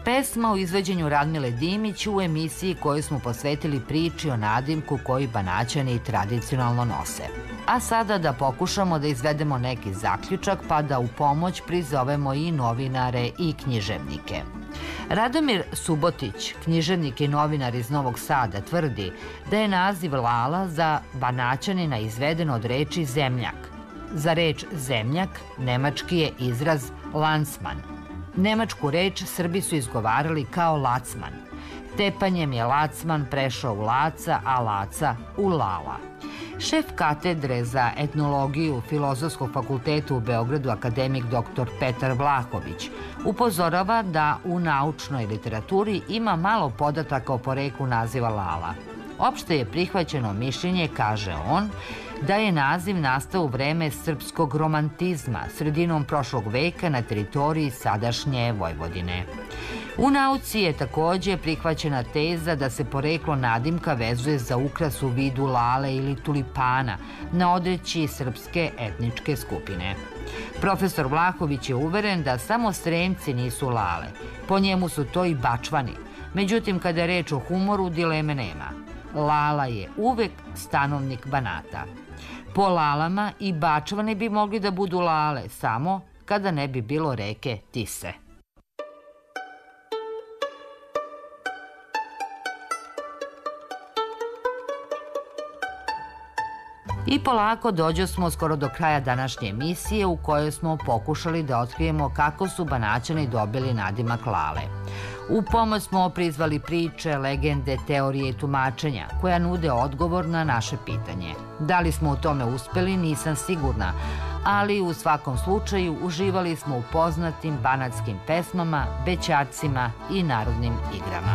Pesma u izvođenju Radmile Dimić u emisiji koju smo posvetili priči o nadimku koji Banaćani tradicionalno nose. A sada da pokušamo da izvedemo neki zaključak pa da u pomoć prizovemo i novinare i književnike. Radomir Subotić, književnik i novinar iz Novog Sada, tvrdi da je naziv Lala za Banaćanina izveden od reči zemljak. Za reč zemljak nemački je izraz Landsman. Nemačku reč Srbi su izgovarali kao lacman. Tepanjem je lacman prešao u laca, a laca u lala. Šef katedre za etnologiju Filozofskog fakulteta u Beogradu, akademik dr. Petar Vlahović, upozorava da u naučnoj literaturi ima malo podataka o poreklu naziva Lala. Opšte je prihvaćeno mišljenje, kaže on, da je naziv nastao u vreme srpskog romantizma, sredinom prošlog veka na teritoriji sadašnje Vojvodine. U nauci je takođe prihvaćena teza da se poreklo nadimka vezuje za ukras u vidu lale ili tulipana na odreći srpske etničke skupine. Profesor Vlahović je uveren da samo Sremci nisu lale, po njemu su to i Bačvani. Međutim, kada je reč o humoru, dileme nema. Lala je uvek stanovnik Banata. Po lalama i Bačvani bi mogli da budu lale, samo kada ne bi bilo reke Tise. I polako dođo smo skoro do kraja današnje emisije u kojoj smo pokušali da otkrijemo kako su Banaćani dobili nadimak Lale. U pomoć smo prizvali priče, legende, teorije i tumačenja koja nude odgovor na naše pitanje. Da li smo u tome uspeli, nisam sigurna, ali u svakom slučaju uživali smo u poznatim banatskim pesmama, bećarcima i narodnim igrama.